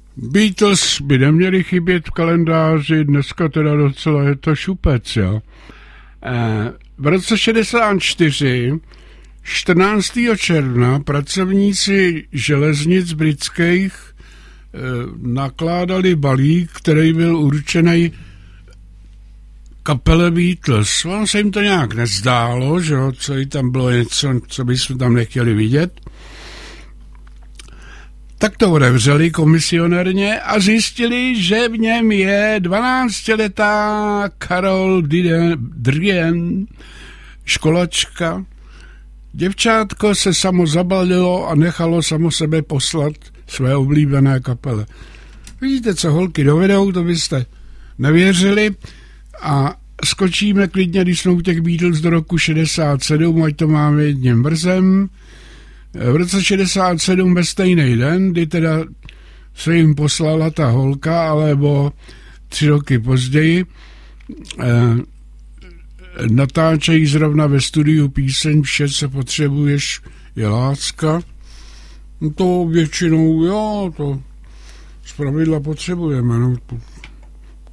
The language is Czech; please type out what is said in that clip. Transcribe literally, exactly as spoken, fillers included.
Beatles by neměli chybět v kalendáři, dneska teda docela je to šupec, jo. V roce šedesát čtyři, čtrnáctého června, pracovníci železnic britských nakládali balík, který byl určený kapele Beatles. Vám se jim to nějak nezdálo, že jo, co jí tam bylo něco, co bychom tam nechtěli vidět. Tak to odevřeli komisionérně a zjistili, že v něm je dvanáctiletá Carol Drien, školačka. Děvčátko se samo zabalilo a nechalo samo sebe poslat své oblíbené kapele. Vidíte, co holky dovedou, to byste nevěřili. A skočíme klidně, když jsme u těch Beatles, do roku šedesát sedm, ať to máme jedním vrzem. V roce šedesát sedm ve stejný den, kdy teda se jim poslala ta holka, alebo tři roky později, eh, natáčejí zrovna ve studiu píseň Vše, co potřebuješ, je láska. No to většinou, jo, to zpravidla potřebujeme, no,